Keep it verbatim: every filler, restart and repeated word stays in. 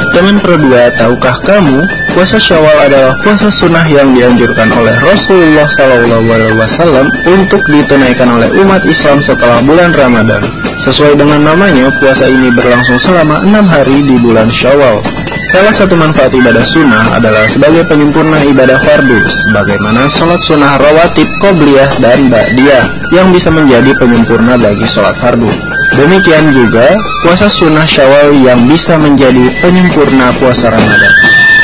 Teman perdua, tahukah kamu, puasa Syawal adalah puasa sunnah yang dianjurkan oleh Rasulullah shallallahu alaihi wasallam untuk ditunaikan oleh umat Islam setelah bulan Ramadan. Sesuai dengan namanya, puasa ini berlangsung selama enam hari di bulan Syawal. Salah satu manfaat ibadah sunnah adalah sebagai penyempurna ibadah fardu, sebagaimana sholat sunnah rawatib, qobliyah, dan ba'diyah, yang bisa menjadi penyempurna bagi sholat fardu. Demikian juga puasa sunnah Syawal yang bisa menjadi penyempurna puasa Ramadan.